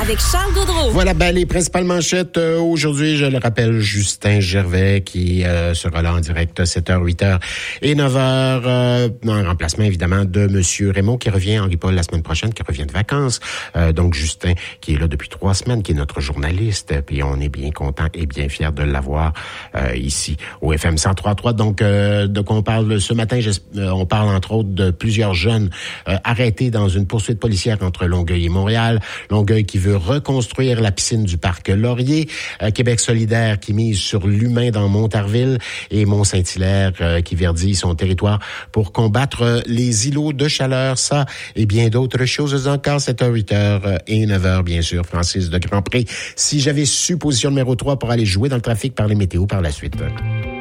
avec Charles Gaudreau. Voilà, les principales manchettes aujourd'hui, je le rappelle, Justin Gervais qui sera là en direct 7h, 8h et 9h, en remplacement évidemment de Monsieur Raymond qui revient, Henri Paul la semaine prochaine, qui revient de vacances. Donc Justin qui est là depuis 3 semaines, qui est notre journaliste, puis on est bien content et bien fiers de l'avoir ici au FM 103.3. Donc de quoi on parle ce matin, on parle entre autres de plusieurs jeunes arrêtés dans une poursuite policière entre Longueuil et Montréal. Longueuil qui veut reconstruire la piscine du parc Laurier. Québec solidaire qui mise sur l'humain dans Montarville et Mont-Saint-Hilaire qui verdit son territoire pour combattre les îlots de chaleur. Ça et bien d'autres choses encore. 7h, 8h et 9h, bien sûr. Francis de Grandpré. Si j'avais su, position numéro 3 pour aller jouer dans le trafic par les météos par la suite.